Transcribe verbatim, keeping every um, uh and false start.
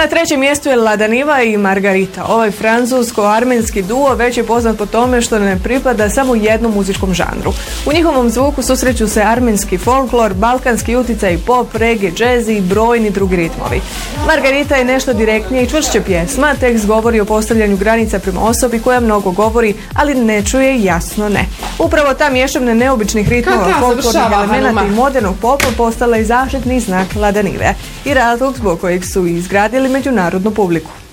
Na trećem mjestu je Ladaniva i Margarita. Ovaj francusko-armenski duo već je poznat po tome što ne pripada samo jednom muzičkom žanru. U njihovom zvuku susreću se armenski folklor, balkanski uticaj, pop, reggae, jazz i brojni drugi ritmovi. Margarita je nešto direktnije i čvršće pjesma, tekst govori o postavljanju granica prema osobi koja mnogo govori, ali ne čuje jasno ne. Upravo ta mješavina neobičnih ritmova, folklornih elemenata i modernog popa postala je zaštitni znak Ladanive i razlog zbog kojeg su izgradili međunarodnu publiku.